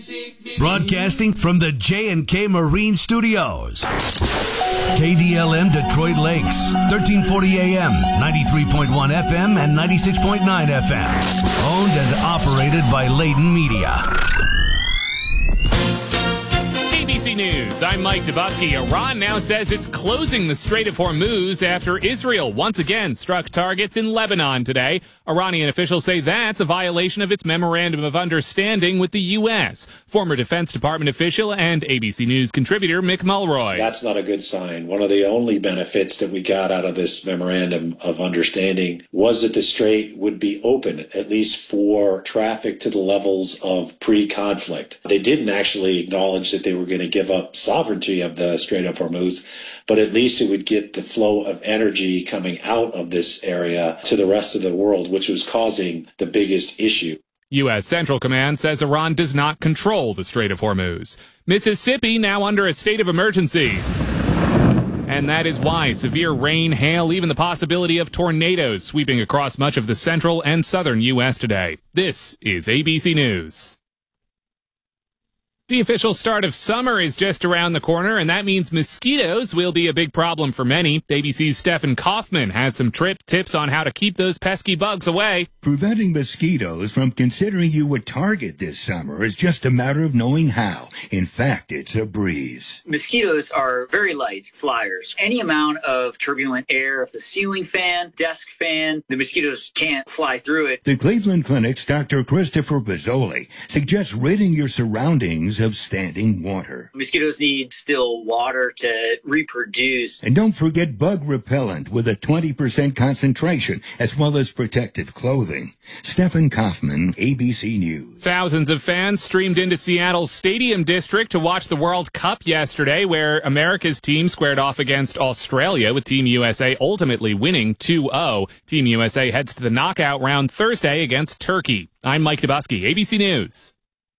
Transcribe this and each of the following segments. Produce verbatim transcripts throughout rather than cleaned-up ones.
Broadcasting from the J and K Marine Studios. K D L M Detroit Lakes, thirteen forty A M, ninety-three point one F M, and ninety-six point nine F M. Owned and operated by Layden Media. A B C News, I'm Mike Dubusky. Iran now says it's closing the Strait of Hormuz after Israel once again struck targets in Lebanon today. Iranian officials say that's a violation of its memorandum of understanding with the U S. Former Defense Department official and A B C News contributor Mick Mulroy. That's not a good sign. One of the only benefits that we got out of this memorandum of understanding was that the strait would be open, at least for traffic to the levels of pre-conflict. They didn't actually acknowledge that they were going to give up sovereignty of the Strait of Hormuz, but at least it would get the flow of energy coming out of this area to the rest of the world, which was causing the biggest issue. U S. Central Command says Iran does not control the Strait of Hormuz. Mississippi now under a state of emergency. And that is why severe rain, hail, even the possibility of tornadoes sweeping across much of the central and southern U S today. This is A B C News. The official start of summer is just around the corner, and that means mosquitoes will be a big problem for many. A B C's Stephen Kaufman has some trip tips on how to keep those pesky bugs away. Preventing mosquitoes from considering you a target this summer is just a matter of knowing how. In fact, it's a breeze. Mosquitoes are very light flyers. Any amount of turbulent air, if the ceiling fan, desk fan, the mosquitoes can't fly through it. The Cleveland Clinic's Doctor Christopher Bozzoli suggests ridding your surroundings of standing water. Mosquitoes need still water to reproduce. And don't forget bug repellent with a twenty percent concentration, as well as protective clothing. Stephen Kaufman, A B C News. Thousands of fans streamed into Seattle's Stadium District to watch the World Cup yesterday, where America's team squared off against Australia, with Team U S A ultimately winning two oh. Team U S A heads to the knockout round Thursday against Turkey. I'm Mike Dubusky, A B C News.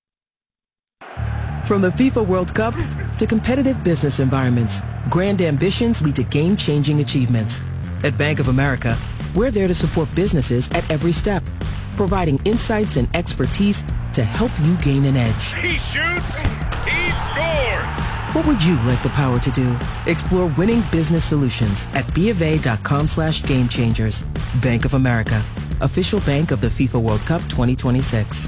From the FIFA World Cup to competitive business environments, grand ambitions lead to game-changing achievements. At Bank of America, we're there to support businesses at every step, providing insights and expertise to help you gain an edge. He shoots, he scores! What would you like the power to do? Explore winning business solutions at bofa.com slash game changers. Bank of America, official bank of the FIFA World Cup twenty twenty-six.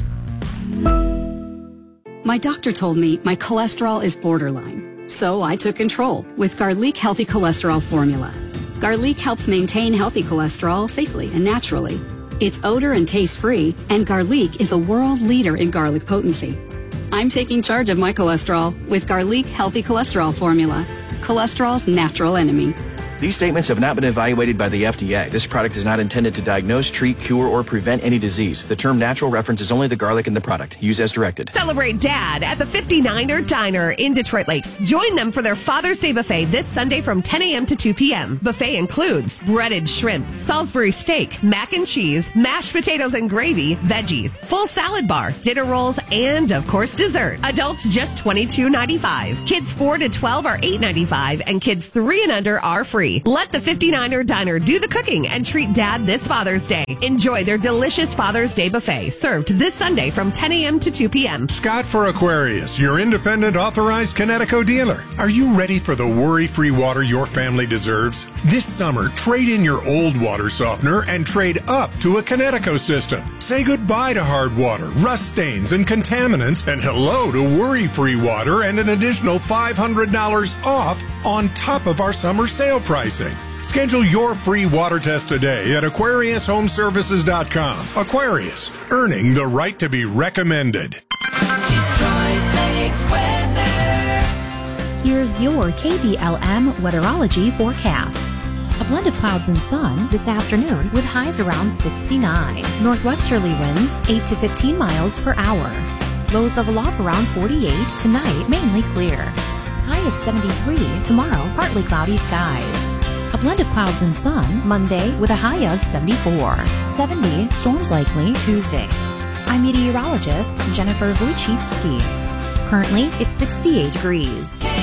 My doctor told me my cholesterol is borderline, so I took control with Garlic Healthy Cholesterol Formula. Garlic helps maintain healthy cholesterol safely and naturally. It's odor and taste-free, and Garlic is a world leader in garlic potency. I'm taking charge of my cholesterol with Garlic Healthy Cholesterol Formula, cholesterol's natural enemy. These statements have not been evaluated by the F D A. This product is not intended to diagnose, treat, cure, or prevent any disease. The term natural references only the garlic in the product. Use as directed. Celebrate Dad at the fifty-niner Diner in Detroit Lakes. Join them for their Father's Day buffet this Sunday from ten a.m. to two p.m. Buffet includes breaded shrimp, Salisbury steak, mac and cheese, mashed potatoes and gravy, veggies, full salad bar, dinner rolls, and, of course, dessert. Adults just twenty-two ninety-five. Kids four to twelve are eight ninety-five, and kids three and under are free. Let the fifty-niner Diner do the cooking and treat Dad this Father's Day. Enjoy their delicious Father's Day buffet, served this Sunday from ten a.m. to two p.m. Scott for Aquarius, your independent authorized Kinetico dealer. Are you ready for the worry-free water your family deserves? This summer, trade in your old water softener and trade up to a Kinetico system. Say goodbye to hard water, rust stains, and contaminants, and hello to worry-free water and an additional five hundred dollars off on top of our summer sale pricing. Schedule your free water test today at Aquarius Home Services dot com. Aquarius, earning the right to be recommended. Detroit Lakes weather. Here's your K D L M weatherology forecast. A blend of clouds and sun this afternoon with highs around sixty-nine. Northwesterly winds eight to fifteen miles per hour. Lows level off around forty-eight. Tonight, mainly clear. High of seventy-three. Tomorrow, partly cloudy skies. A blend of clouds and sun Monday with a high of seventy-four. seventy. Storms likely Tuesday. I'm meteorologist Jennifer Wojcicki. Currently, it's sixty-eight degrees.